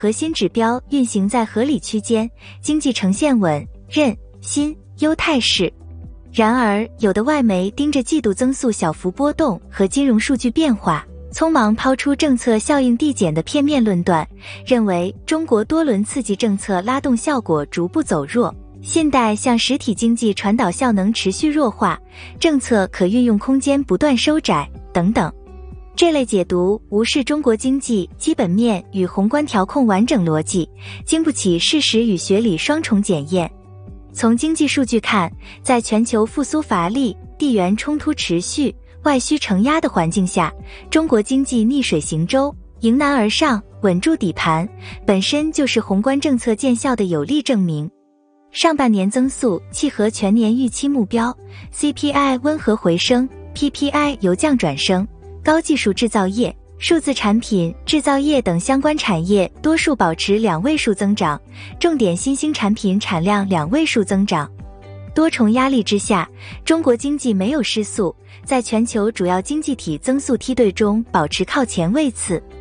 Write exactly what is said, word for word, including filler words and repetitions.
核心指标运行在合理区间，经济呈现稳、韧、新、优态势。然而，有的外媒盯着季度增速小幅波动和金融数据变化，匆忙抛出政策效应递减的片面论断，认为中国多轮刺激政策拉动效果逐步走弱，信贷向实体经济传导效能持续弱化，政策可运用空间不断收窄等等。这类解读无视中国经济基本面与宏观调控完整逻辑，经不起事实与学理双重检验。从经济数据看，在全球复苏乏力、地缘冲突持续、外需承压的环境下，中国经济逆水行舟，迎难而上，稳住底盘，本身就是宏观政策见效的有力证明。上半年增速契合全年预期目标 ，C P I 温和回升 ，P P I 由降转升，高技术制造业、数字产品制造业等相关产业多数保持两位数增长，重点新兴产品产量两位数增长。多重压力之下，中国经济没有失速，在全球主要经济体增速梯队中保持靠前位次。